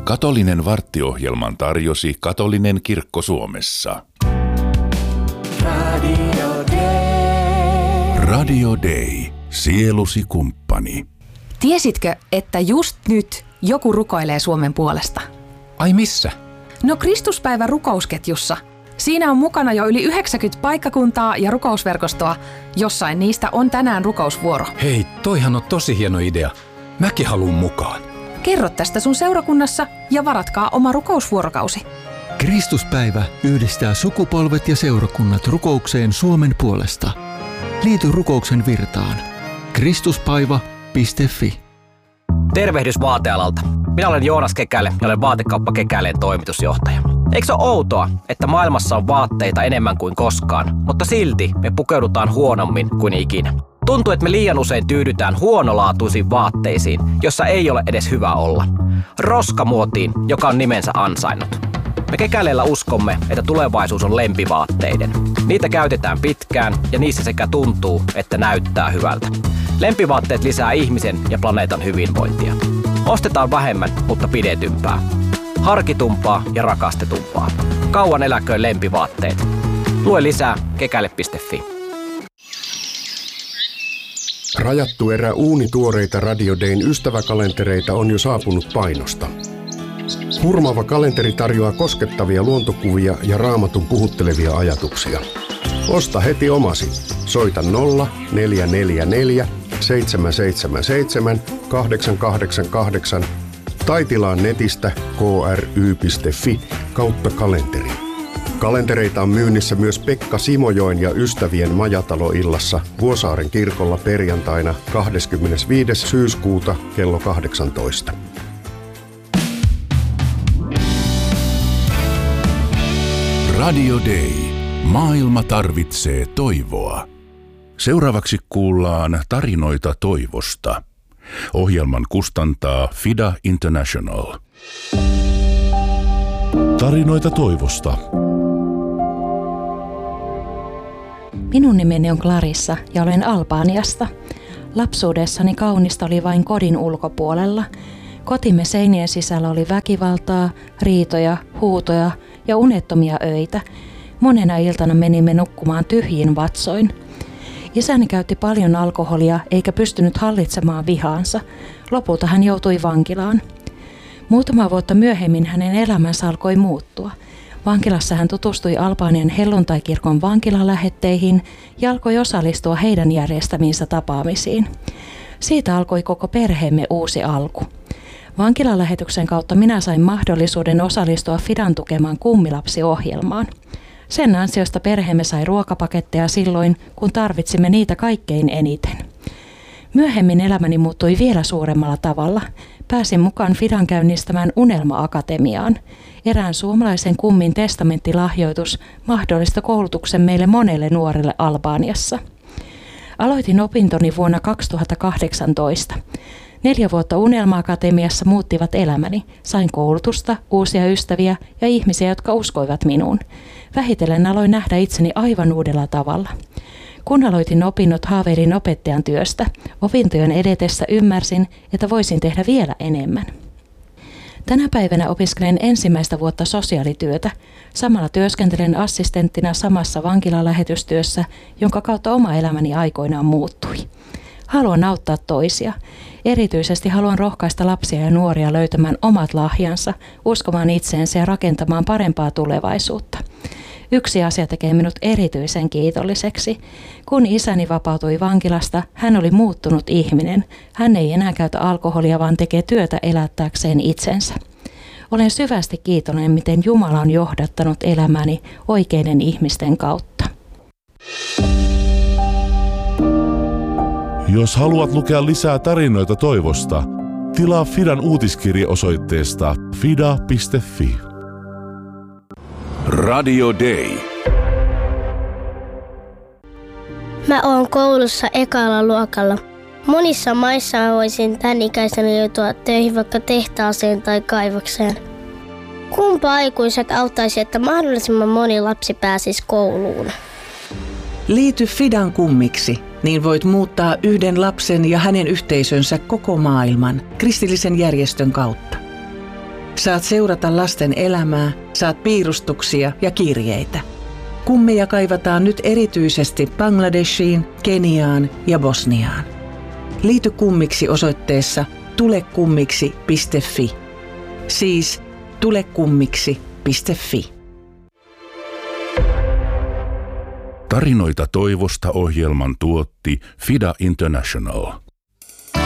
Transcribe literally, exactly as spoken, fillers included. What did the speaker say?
Katolinen varttiohjelman tarjosi Katolinen kirkko Suomessa. Radio Day. Radio Day. Sielusi kumppani. Tiesitkö, että just nyt joku rukoilee Suomen puolesta? Ai missä? No Kristuspäivän rukousketjussa. Siinä on mukana jo yli yhdeksänkymmentä paikkakuntaa ja rukousverkostoa. Jossain niistä on tänään rukousvuoro. Hei, toihan on tosi hieno idea. Mäkin haluun mukaan. Kerro tästä sun seurakunnassa ja varatkaa oma rukousvuorokausi. Kristuspäivä yhdistää sukupolvet ja seurakunnat rukoukseen Suomen puolesta. Liity rukouksen virtaan. kristuspaiva piste fi. Tervehdys vaatealalta. Minä olen Joonas Kekäle ja olen Vaatekauppa Kekäleen toimitusjohtaja. Eikö se ole outoa, että maailmassa on vaatteita enemmän kuin koskaan, mutta silti me pukeudutaan huonommin kuin ikinä? Tuntuu, että me liian usein tyydytään huonolaatuisiin vaatteisiin, jossa ei ole edes hyvä olla. Roskamuotiin, joka on nimensä ansainnut. Me Kekäleellä uskomme, että tulevaisuus on lempivaatteiden. Niitä käytetään pitkään ja niissä sekä tuntuu, että näyttää hyvältä. Lempivaatteet lisää ihmisen ja planeetan hyvinvointia. Ostetaan vähemmän, mutta pidetympää. Harkitumpaa ja rakastetumpaa. Kauan eläköön lempivaatteet. Lue lisää kekäle piste fi. Rajattu erä uunituoreita Radio Dayn ystäväkalentereita on jo saapunut painosta. Hurmaava kalenteri tarjoaa koskettavia luontokuvia ja Raamatun puhuttelevia ajatuksia. Osta heti omasi. Soita nolla neljä neljä neljä seitsemän seitsemän seitsemän kahdeksan kahdeksan kahdeksan tai tilaa netistä k r y piste fi kautta kalenteri. Kalentereita on myynnissä myös Pekka Simojoen ja ystävien majataloillassa Vuosaaren kirkolla perjantaina kahdeskymmenesviides syyskuuta kello kahdeksantoista. Radio Day. Maailma tarvitsee toivoa. Seuraavaksi kuullaan tarinoita toivosta. Ohjelman kustantaa Fida International. Tarinoita toivosta. Minun nimeni on Clarissa ja olen Albaniasta. Lapsuudessani kaunista oli vain kodin ulkopuolella. Kotimme seinien sisällä oli väkivaltaa, riitoja, huutoja ja unettomia öitä. Monena iltana menimme nukkumaan tyhjin vatsoin. Isäni käytti paljon alkoholia eikä pystynyt hallitsemaan vihaansa. Lopulta hän joutui vankilaan. Muutama vuotta myöhemmin hänen elämänsä alkoi muuttua. Vankilassa hän tutustui Albanian helluntaikirkon vankilalähetteihin ja alkoi osallistua heidän järjestämiinsä tapaamisiin. Siitä alkoi koko perheemme uusi alku. Vankilalähetyksen kautta minä sain mahdollisuuden osallistua Fidan tukemaan kummilapsiohjelmaan. Sen ansiosta perheemme sai ruokapaketteja silloin, kun tarvitsimme niitä kaikkein eniten. Myöhemmin elämäni muuttui vielä suuremmalla tavalla. Pääsin mukaan Fidan käynnistämään Unelma-akatemiaan. Erään suomalaisen kummin testamenttilahjoitus mahdollisti koulutuksen meille monelle nuorelle Albaniassa. Aloitin opintoni vuonna kaksituhattakahdeksantoista. Neljä vuotta Unelma-akatemiassa muuttivat elämäni. Sain koulutusta, uusia ystäviä ja ihmisiä, jotka uskoivat minuun. Vähitellen aloin nähdä itseni aivan uudella tavalla. Kun aloitin opinnot, haaveilin opettajan työstä. Opintojen edetessä ymmärsin, että voisin tehdä vielä enemmän. Tänä päivänä opiskelen ensimmäistä vuotta sosiaalityötä. Samalla työskentelen assistenttina samassa vankilalähetystyössä, jonka kautta oma elämäni aikoinaan muuttui. Haluan auttaa toisia. Erityisesti haluan rohkaista lapsia ja nuoria löytämään omat lahjansa, uskomaan itseensä ja rakentamaan parempaa tulevaisuutta. Yksi asia tekee minut erityisen kiitolliseksi. Kun isäni vapautui vankilasta, hän oli muuttunut ihminen. Hän ei enää käytä alkoholia, vaan tekee työtä elättääkseen itsensä. Olen syvästi kiitollinen, miten Jumala on johdattanut elämäni oikeiden ihmisten kautta. Jos haluat lukea lisää tarinoita toivosta, tilaa Fidan uutiskirje osoitteesta fida piste fi. Radio Day. Mä oon koulussa ekalla luokalla. Monissa maissa mä voisin tän ikäisenä joutua töihin vaikka tehtaaseen tai kaivokseen. Kumpa aikuiset auttaisi, että mahdollisimman moni lapsi pääsisi kouluun? Liity Fidan kummiksi, niin voit muuttaa yhden lapsen ja hänen yhteisönsä koko maailman kristillisen järjestön kautta. Saat seurata lasten elämää, saat piirustuksia ja kirjeitä. Kummeja kaivataan nyt erityisesti Bangladeshiin, Keniaan ja Bosniaan. Liity kummiksi osoitteessa tulekummiksi piste fi. Siis tulekummiksi piste fi. Tarinoita toivosta ohjelman tuotti Fida International.